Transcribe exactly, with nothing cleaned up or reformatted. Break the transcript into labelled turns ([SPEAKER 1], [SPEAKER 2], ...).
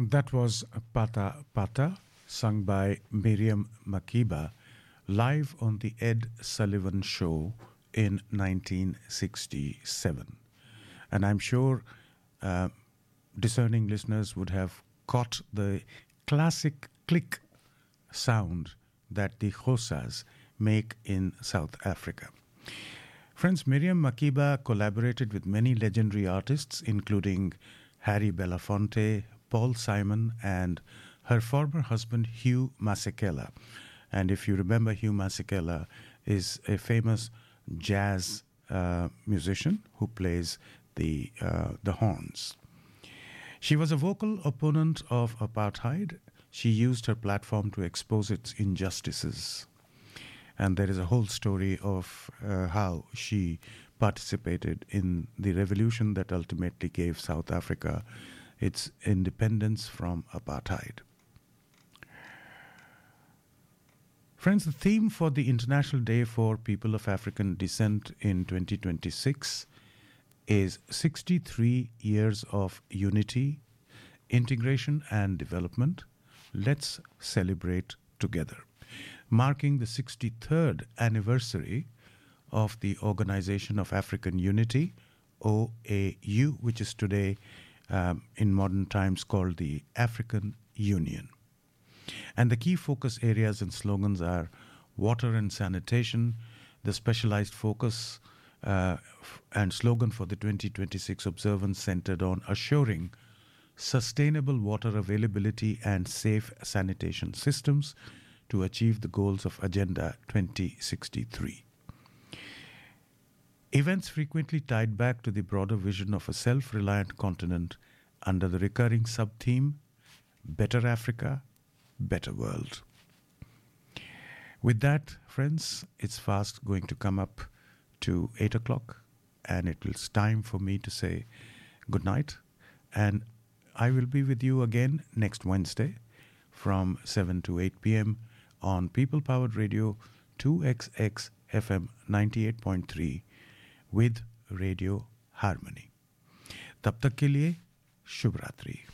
[SPEAKER 1] That was Pata Pata, sung by Miriam Makeba, live on the Ed Sullivan Show in nineteen sixty-seven. And I'm sure uh, discerning listeners would have caught the classic click sound that the Xhosas make in South Africa. Friends, Miriam Makeba collaborated with many legendary artists, including Harry Belafonte, Paul Simon, and her former husband Hugh Masekela. And if you remember, Hugh Masekela is a famous jazz uh, musician who plays the uh, the horns. She was a vocal opponent of apartheid. She used her platform to expose its injustices. And there is a whole story of uh, how she participated in the revolution that ultimately gave South Africa its independence from apartheid. Friends, the theme for the International Day for People of African Descent in twenty twenty-six is sixty-three years of unity, integration and development. Let's celebrate together. Marking the sixty-third anniversary of the Organization of African Unity, O A U, which is today um, in modern times called the African Union. And the key focus areas and slogans are water and sanitation. The specialized focus uh, and slogan for the twenty twenty-six observance centered on assuring sustainable water availability and safe sanitation systems to achieve the goals of Agenda twenty sixty-three. Events frequently tied back to the broader vision of a self-reliant continent under the recurring sub-theme, Better Africa, Better World. With that, friends, it's fast going to come up to eight o'clock, and it is time for me to say good night. And I will be with you again next Wednesday from seven to eight p.m. on People Powered Radio two X X F M ninety-eight point three with Radio Harmony. तब तक के लिए शुभ रात्रि.